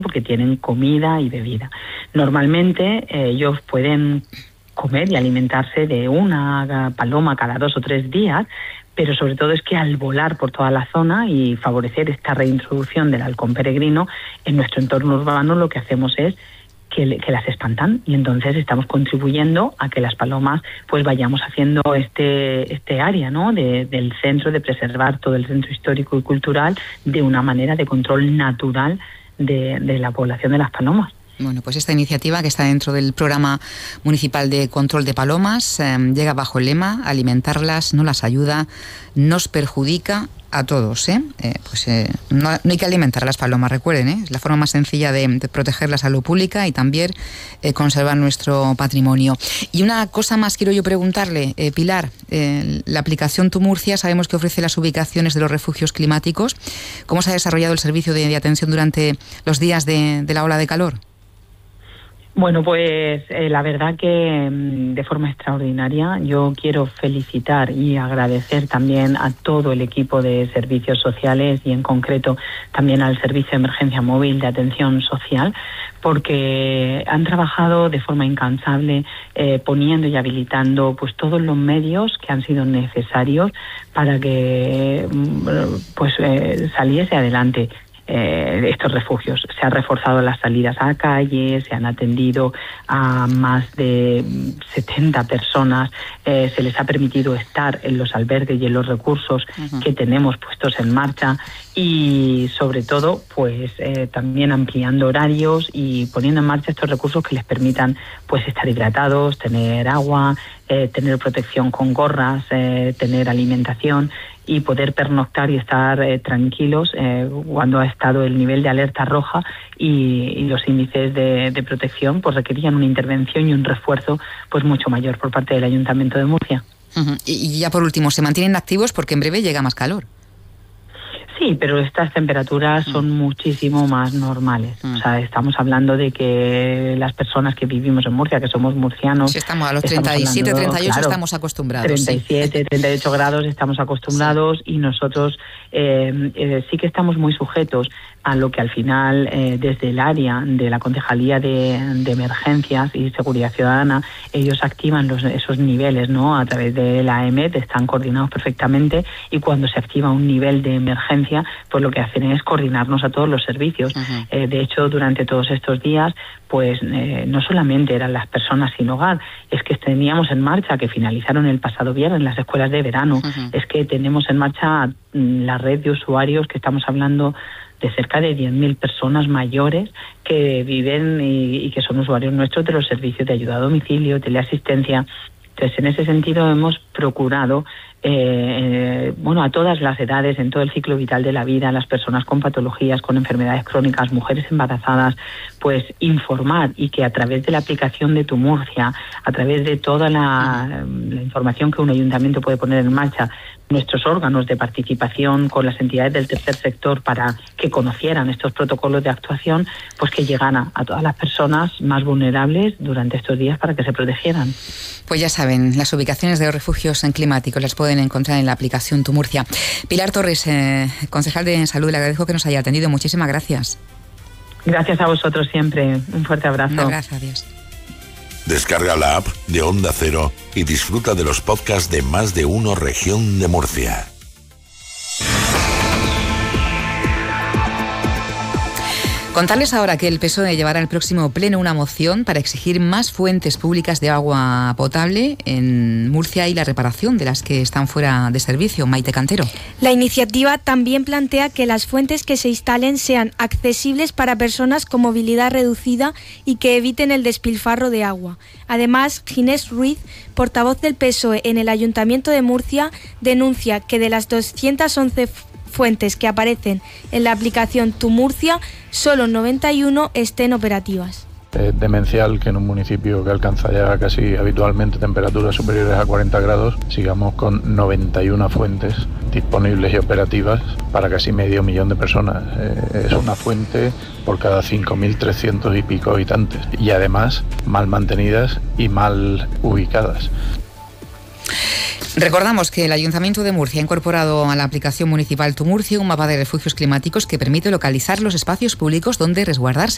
porque tienen comida y bebida. Normalmente ellos pueden comer y alimentarse de una paloma cada 2 o 3 días, pero sobre todo es que al volar por toda la zona y favorecer esta reintroducción del halcón peregrino en nuestro entorno urbano, lo que hacemos es que las espantan, y entonces estamos contribuyendo a que las palomas pues vayamos haciendo este área, ¿no?, del centro, de preservar todo el centro histórico y cultural de una manera de control natural de la población de las palomas. Bueno, pues esta iniciativa, que está dentro del Programa Municipal de Control de Palomas, llega bajo el lema: alimentarlas no las ayuda, nos perjudica a todos. No hay que alimentar a las palomas, recuerden, es la forma más sencilla de proteger la salud pública y también conservar nuestro patrimonio. Y una cosa más quiero yo preguntarle, Pilar, la aplicación Tu Murcia sabemos que ofrece las ubicaciones de los refugios climáticos. ¿Cómo se ha desarrollado el servicio de atención durante los días de la ola de calor? Bueno, pues la verdad que de forma extraordinaria. Yo quiero felicitar y agradecer también a todo el equipo de servicios sociales y en concreto también al Servicio de Emergencia Móvil de Atención Social, porque han trabajado de forma incansable poniendo y habilitando pues todos los medios que han sido necesarios para que saliese adelante estos refugios. Se han reforzado las salidas a calle, se han atendido a más de 70 personas, se les ha permitido estar en los albergues y en los recursos que tenemos puestos en marcha, y sobre todo pues también ampliando horarios y poniendo en marcha estos recursos que les permitan pues estar hidratados, tener agua, tener protección con gorras, tener alimentación y poder pernoctar y estar tranquilos cuando ha estado el nivel de alerta roja y los índices de protección pues requerían una intervención y un refuerzo pues mucho mayor por parte del Ayuntamiento de Murcia. Y ya por último, ¿se mantienen activos porque en breve llega más calor? Sí, pero estas temperaturas son muchísimo más normales. O sea, estamos hablando de que las personas que vivimos en Murcia, que somos murcianos... Sí, estamos a los 37, 38 claro, estamos acostumbrados. 37, sí. 38 grados estamos acostumbrados, sí. Y nosotros sí que estamos muy sujetos a lo que al final, desde el área de la Concejalía de Emergencias y Seguridad Ciudadana, ellos activan esos niveles, ¿no? A través de la EMET, están coordinados perfectamente, y cuando se activa un nivel de emergencia, pues lo que hacen es coordinarnos a todos los servicios. De hecho, durante todos estos días, pues no solamente eran las personas sin hogar, es que teníamos en marcha, que finalizaron el pasado viernes, las escuelas de verano, es que tenemos en marcha la red de usuarios, que estamos hablando de cerca de 10.000 personas mayores que viven y que son usuarios nuestros de los servicios de ayuda a domicilio, teleasistencia. Entonces, en ese sentido hemos procurado a todas las edades, en todo el ciclo vital de la vida, las personas con patologías, con enfermedades crónicas, mujeres embarazadas, pues informar, y que a través de la aplicación de Tu Murcia, a través de toda la información que un ayuntamiento puede poner en marcha, nuestros órganos de participación con las entidades del tercer sector para que conocieran estos protocolos de actuación, pues que llegaran a todas las personas más vulnerables durante estos días para que se protegieran. Pues ya saben, las ubicaciones de los refugios climáticos las pueden encontrar en la aplicación Tu Murcia. Pilar Torres, concejal de Salud, le agradezco que nos haya atendido. Muchísimas gracias. Gracias a vosotros siempre. Un fuerte abrazo. Un abrazo, adiós. Descarga la app de Onda Cero y disfruta de los podcasts de Más de Uno Región de Murcia. Contarles ahora que el PSOE llevará al próximo pleno una moción para exigir más fuentes públicas de agua potable en Murcia y la reparación de las que están fuera de servicio. Maite Cantero. La iniciativa también plantea que las fuentes que se instalen sean accesibles para personas con movilidad reducida y que eviten el despilfarro de agua. Además, Ginés Ruiz, portavoz del PSOE en el Ayuntamiento de Murcia, denuncia que de las 211 fuentes que aparecen en la aplicación Tu Murcia, solo 91 estén operativas. Es demencial que en un municipio que alcanza ya casi habitualmente temperaturas superiores a 40 grados sigamos con 91 fuentes disponibles y operativas para casi 500.000 de personas. Es una fuente por cada 5.300 y pico habitantes, y además mal mantenidas y mal ubicadas. Recordamos que el Ayuntamiento de Murcia ha incorporado a la aplicación municipal Tu Murcia un mapa de refugios climáticos que permite localizar los espacios públicos donde resguardarse.